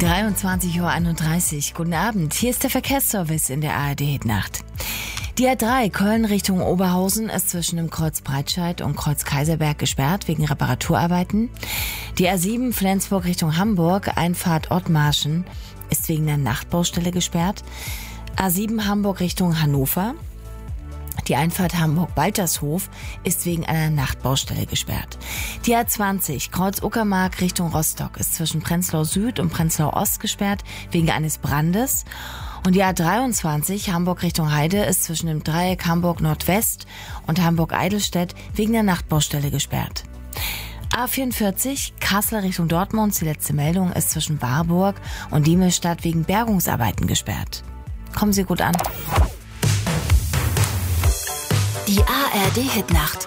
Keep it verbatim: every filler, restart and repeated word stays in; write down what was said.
dreiundzwanzig Uhr einunddreißig. Guten Abend. Hier ist der Verkehrsservice in der A R D-Hitnacht. Die A drei Köln Richtung Oberhausen ist zwischen dem Kreuz Breitscheid und Kreuz Kaiserberg gesperrt wegen Reparaturarbeiten. Die A sieben Flensburg Richtung Hamburg, Einfahrt Ottmarschen, ist wegen der Nachtbaustelle gesperrt. A sieben Hamburg Richtung Hannover. Die Einfahrt Hamburg-Baltershof ist wegen einer Nachtbaustelle gesperrt. Die A zwanzig Kreuz Uckermark Richtung Rostock ist zwischen Prenzlau Süd und Prenzlau Ost gesperrt wegen eines Brandes. Und die A dreiundzwanzig Hamburg Richtung Heide ist zwischen dem Dreieck Hamburg Nordwest und Hamburg-Eidelstedt wegen der Nachtbaustelle gesperrt. A vierundvierzig Kassel Richtung Dortmund, die letzte Meldung, ist zwischen Warburg und Diemelsstadt wegen Bergungsarbeiten gesperrt. Kommen Sie gut an. Die A R D-Hitnacht.